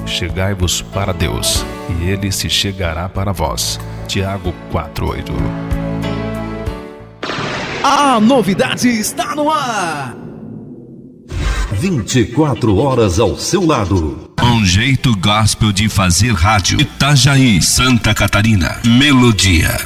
chegai-vos para Deus, e Ele se chegará para vós. Tiago 4:8. A novidade está no ar! 24 horas ao seu lado. Um jeito gospel de fazer rádio. Itajaí, Santa Catarina. Melodia.